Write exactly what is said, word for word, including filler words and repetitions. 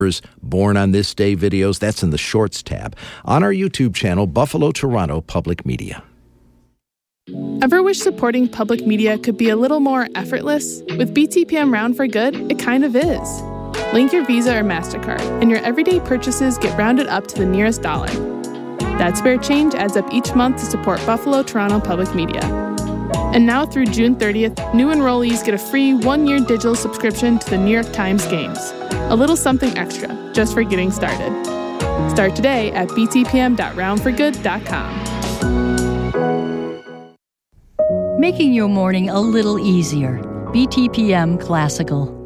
Born on This Day videos. That's in the Shorts tab on our YouTube channel, Buffalo Toronto Public Media. Ever wish supporting public media could be a little more effortless? With B T P M Round for Good, it kind of is. Link your Visa or MasterCard, and your everyday purchases get rounded up to the nearest dollar. That spare change adds up each month to support Buffalo Toronto Public Media. And now through June thirtieth, new enrollees get a free one-year digital subscription to the New York Times Games. A little something extra, just for getting started. Start today at b t p m dot round for good dot com. Making your morning a little easier. B T P M Classical.